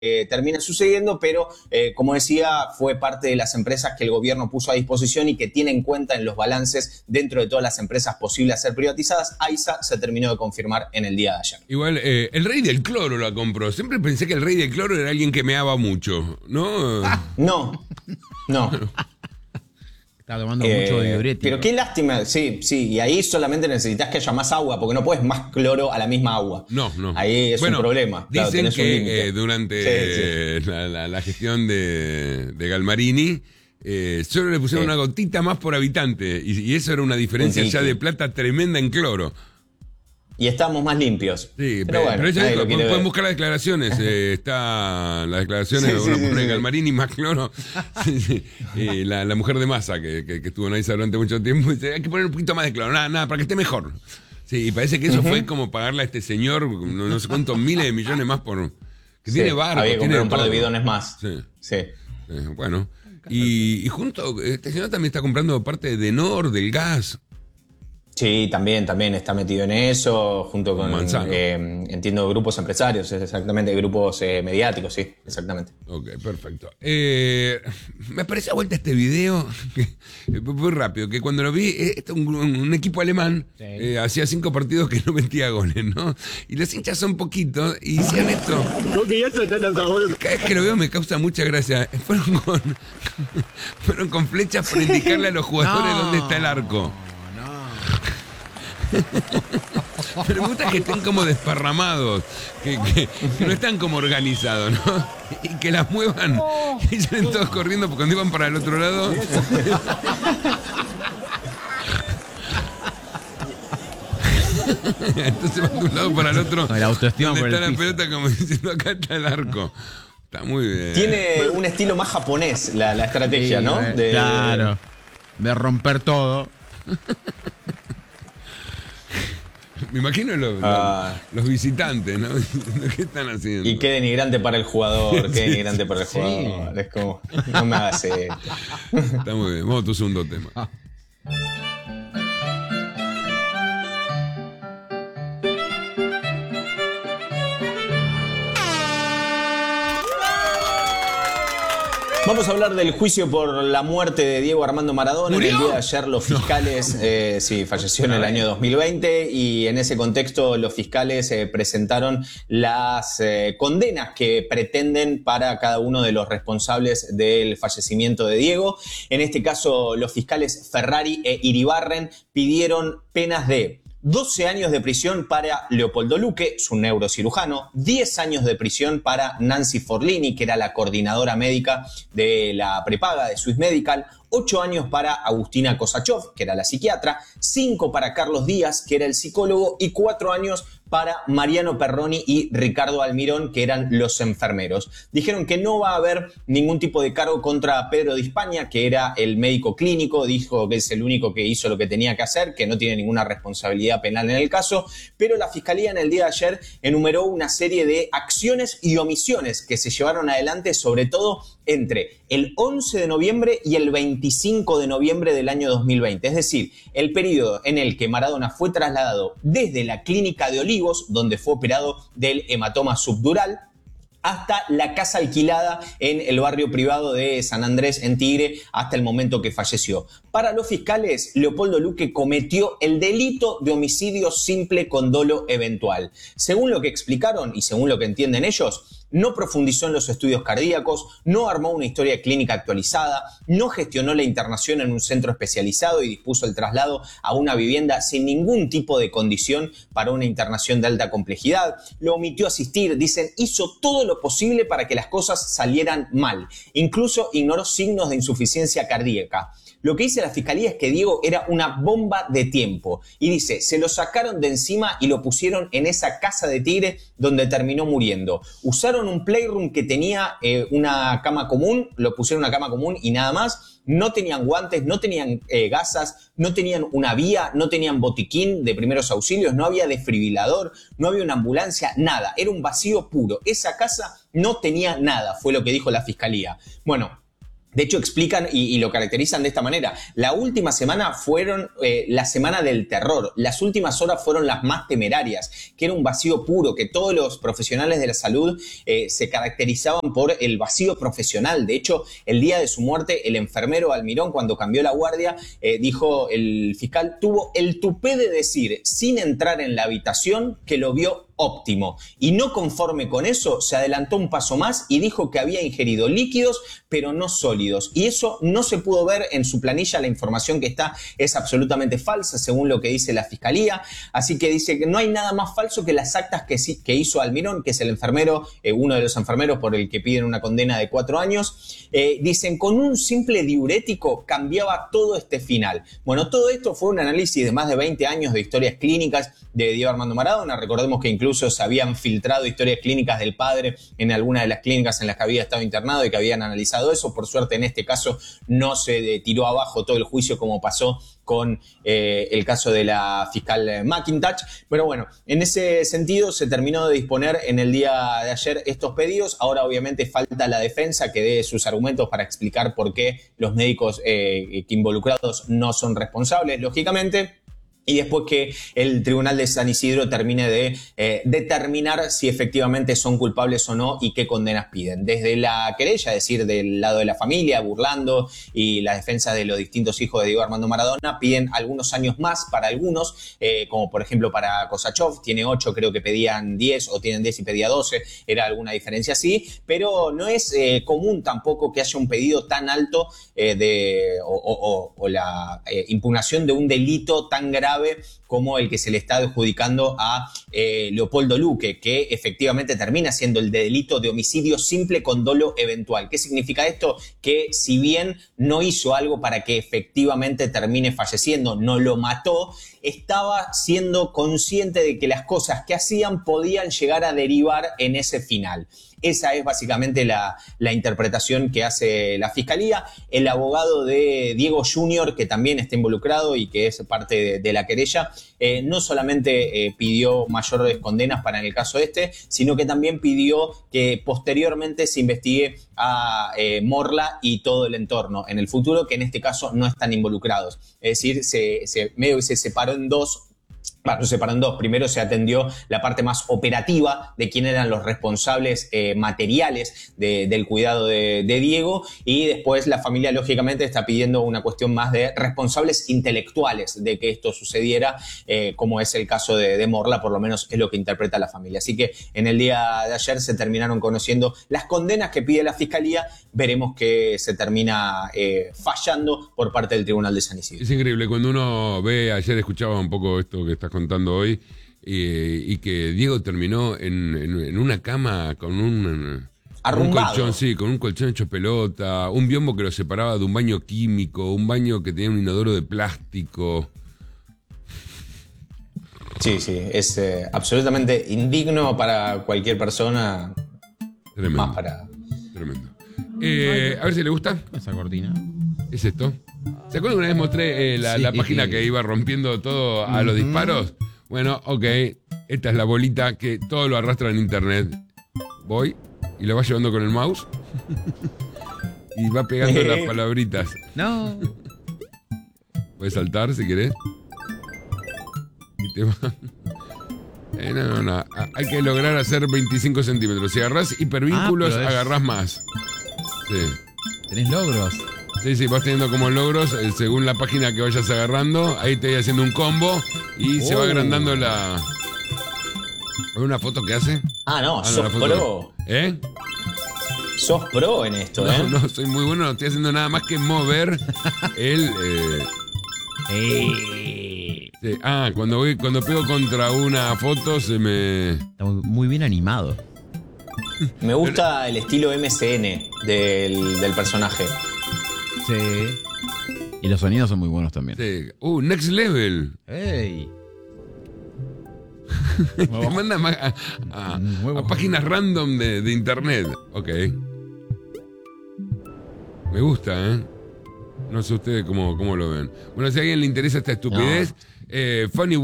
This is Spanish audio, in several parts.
termina sucediendo, pero como decía, fue parte de las empresas que el gobierno puso a disposición y que tiene en cuenta en los balances dentro de todas las empresas posibles a ser privatizadas. AISA se terminó de confirmar en el día de ayer. Igual, el rey del cloro la compró. Siempre pensé que el rey del cloro era alguien que meaba mucho, ¿no? No. Estaba tomando mucho diurético. Pero qué lástima, sí, y ahí solamente necesitas que haya más agua, porque no puedes más cloro a la misma agua. No. Ahí es un problema. Dicen claro, que durante la gestión de Galmarini, solo le pusieron una gotita más por habitante, y eso era una diferencia ya de plata tremenda en cloro. Y estamos más limpios. Sí, pero bueno, ella dijo, pueden buscar las declaraciones. Está las declaraciones de Galmarini más cloro. La mujer de Massa, que estuvo en AISA durante mucho tiempo, dice, hay que poner un poquito más de cloro. Nada, para que esté mejor. Sí, y parece que eso fue como pagarle a este señor no sé cuántos miles de millones más por... Que tiene barco. Había que tiene comprar un par de bidones más. Sí. Bueno. Y junto, este señor también está comprando parte de Nor, del gas. Sí, también está metido en eso, junto con, entiendo, grupos empresarios, exactamente, grupos mediáticos, sí, exactamente. Ok, perfecto. Me apareció a vuelta este video, muy rápido, que cuando lo vi, un equipo alemán hacía 5 partidos que no metía goles, ¿no? Y los hinchas son poquitos y hicieron esto. Cada vez que lo veo me causa mucha gracia. Fueron con flechas para indicarle a los jugadores dónde está el arco. Pero me gusta que estén como desparramados, que no están como organizados, ¿no? Y que las muevan y salen todos corriendo porque cuando iban para el otro lado. Entonces van de un lado para el otro. La autoestima donde por está el la pelota, como diciendo, acá está el arco. Está muy bien. Tiene un estilo más japonés la estrategia, sí, ¿no? Claro. De romper todo. Me imagino los visitantes, ¿no? ¿Qué están haciendo? Y qué denigrante para el jugador, qué denigrante para el jugador. Es como, no me hagas esto. Está muy bien, vamos a tu segundo tema. Vamos a hablar del juicio por la muerte de Diego Armando Maradona. En el día de ayer los fiscales, falleció en el año 2020 y en ese contexto los fiscales presentaron las condenas que pretenden para cada uno de los responsables del fallecimiento de Diego. En este caso los fiscales Ferrari e Iribarren pidieron penas de 12 años de prisión para Leopoldo Luque, su neurocirujano, 10 años de prisión para Nancy Forlini, que era la coordinadora médica de la prepaga de Swiss Medical, 8 años para Agustina Kosachov, que era la psiquiatra, 5 para Carlos Díaz, que era el psicólogo, y 4 años para Mariano Perroni y Ricardo Almirón, que eran los enfermeros. Dijeron que no va a haber ningún tipo de cargo contra Pedro Di Spagna, que era el médico clínico, dijo que es el único que hizo lo que tenía que hacer, que no tiene ninguna responsabilidad penal en el caso, pero la Fiscalía en el día de ayer enumeró una serie de acciones y omisiones que se llevaron adelante, sobre todo entre el 11 de noviembre y el 25 de noviembre del año 2020, es decir, el periodo en el que Maradona fue trasladado desde la clínica de Olivos, donde fue operado del hematoma subdural, hasta la casa alquilada en el barrio privado de San Andrés, en Tigre, hasta el momento que falleció. Para los fiscales, Leopoldo Luque cometió el delito de homicidio simple con dolo eventual. Según lo que explicaron y según lo que entienden ellos, no profundizó en los estudios cardíacos, no armó una historia clínica actualizada, no gestionó la internación en un centro especializado y dispuso el traslado a una vivienda sin ningún tipo de condición para una internación de alta complejidad, lo omitió asistir, dicen, hizo todo lo posible para que las cosas salieran mal, incluso ignoró signos de insuficiencia cardíaca. Lo que dice la Fiscalía es que Diego era una bomba de tiempo y dice, se lo sacaron de encima y lo pusieron en esa casa de Tigre donde terminó muriendo. Usaron un playroom que tenía una cama común, lo pusieron en una cama común y nada más. No tenían guantes, no tenían gasas, no tenían una vía, no tenían botiquín de primeros auxilios, no había desfibrilador, no había una ambulancia, nada. Era un vacío puro. Esa casa no tenía nada, fue lo que dijo la Fiscalía. Bueno, De hecho, explican y lo caracterizan de esta manera. La última semana fueron la semana del terror. Las últimas horas fueron las más temerarias, que era un vacío puro, que todos los profesionales de la salud se caracterizaban por el vacío profesional. De hecho, el día de su muerte, el enfermero Almirón, cuando cambió la guardia, dijo el fiscal, tuvo el tupé de decir, sin entrar en la habitación, que lo vio óptimo. Y no conforme con eso, se adelantó un paso más y dijo que había ingerido líquidos, pero no sólidos. Y eso no se pudo ver en su planilla. La información que está es absolutamente falsa, según lo que dice la fiscalía. Así que dice que no hay nada más falso que las actas que hizo Almirón, que es el enfermero, uno de los enfermeros por el que piden una condena de 4 años. Dicen, con un simple diurético cambiaba todo este final. Bueno, todo esto fue un análisis de más de 20 años de historias clínicas de Diego Armando Maradona. Recordemos que incluso se habían filtrado historias clínicas del padre en alguna de las clínicas en las que había estado internado y que habían analizado eso. Por suerte, en este caso no se tiró abajo todo el juicio como pasó con el caso de la fiscal McIntosh. Pero bueno, en ese sentido se terminó de disponer en el día de ayer estos pedidos. Ahora obviamente falta la defensa que dé sus argumentos para explicar por qué los médicos involucrados no son responsables, lógicamente. Y después que el Tribunal de San Isidro termine de determinar si efectivamente son culpables o no y qué condenas piden. Desde la querella, es decir, del lado de la familia, Burlando y la defensa de los distintos hijos de Diego Armando Maradona, piden algunos años más para algunos, como por ejemplo para Kosachov, tiene 8, creo que pedían 10, o tienen 10 y pedía 12, era alguna diferencia así, pero no es común tampoco que haya un pedido tan alto o la impugnación de un delito tan grave como el que se le está adjudicando a Leopoldo Luque, que efectivamente termina siendo el delito de homicidio simple con dolo eventual. ¿Qué significa esto? Que si bien no hizo algo para que efectivamente termine falleciendo, no lo mató, estaba siendo consciente de que las cosas que hacían podían llegar a derivar en ese final. Esa es básicamente la interpretación que hace la Fiscalía. El abogado de Diego Jr., que también está involucrado y que es parte de la querella, no solamente pidió mayores condenas para en el caso sino que también pidió que posteriormente se investigue a Morla y todo el entorno en el futuro, que en este caso no están involucrados. Es decir, medio que se separó en dos. Bueno, se separó en dos. Primero se atendió la parte más operativa de quién eran los responsables materiales del cuidado de Diego, y después la familia lógicamente está pidiendo una cuestión más de responsables intelectuales de que esto sucediera, como es el caso de Morla, por lo menos es lo que interpreta la familia. Así que en el día de ayer se terminaron conociendo las condenas que pide la Fiscalía. Veremos que se termina fallando por parte del Tribunal de San Isidro. Es increíble, cuando uno ve, ayer escuchaba un poco esto que estás contando hoy, y que Diego terminó en una cama con un colchón, sí, con un colchón hecho pelota, un biombo que lo separaba de un baño químico, un baño que tenía un inodoro de plástico. Sí, es absolutamente indigno para cualquier persona. Tremendo. Más para... Tremendo. A ver si le gusta. Esa cortina. ¿Es esto? ¿Se acuerdan que una vez mostré la página que iba rompiendo todo a los disparos? Bueno, ok. Esta es la bolita que todo lo arrastra en internet. Voy y lo va llevando con el mouse y va pegando las palabritas. No. Puedes saltar si querés. Y te va... No. Hay que lograr hacer 25 centímetros. Si agarrás hipervínculos, agarrás más. Sí. ¿Tenés logros? Sí, vas teniendo como logros según la página que vayas agarrando. Ahí te voy haciendo un combo y se va agrandando la... ¿Hay una foto que hace? Sos pro. ¿Eh? Sos pro en esto, No, soy muy bueno. No estoy haciendo nada más que mover el... Sí. Cuando pego contra una foto se me... Está muy bien animado. Me gusta el estilo MCN del personaje. Sí. Y los sonidos son muy buenos también. Sí. Next Level. ¡Ey! Te manda a páginas random de internet. Ok. Me gusta, ¿eh? No sé ustedes cómo lo ven. Bueno, si a alguien le interesa esta estupidez,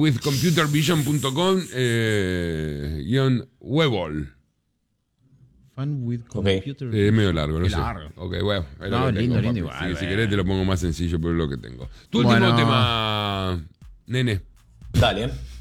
funnywithcomputervision.com _Webol. Fun with Ok. computer. Es medio largo, no Qué sé. largo. Ok, bueno. es No, lo que lindo, tengo, lindo papi. igual, Si querés te lo pongo más sencillo, pero es lo que tengo. Tu Bueno. último tema, nene. Dale.